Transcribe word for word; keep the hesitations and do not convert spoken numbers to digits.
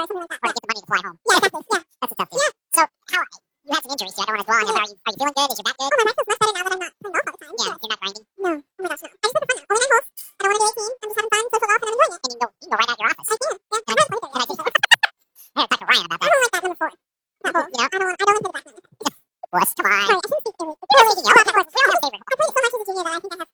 or something like that. Or to get the money to fly home. Yeah, exactly. Yeah. That's a tough thing. Yeah. So, how, you had some injuries, so I don't want to dwell on them. How are you, are you feeling good? Is your back good? Oh, my back feels much better now that I'm not playing golf all the time. Yeah, yes. You're not grinding? No. Oh my gosh, no. I just have fun now. Only nine holes. I don't want to be eighteen. I'm just having fun, social golf, and I'm enjoying it. And you can go, you can go right out your office. I can. Yeah. And I, and I teach you. I gotta talk to Ryan about that. I don't like that number four. That hole. You know? I don't want, I don't want to play the back nine. What's come on? Sorry, I shouldn't speak English. We're speaking yellow. We don't have favorite. I played it so much as a junior that I think I have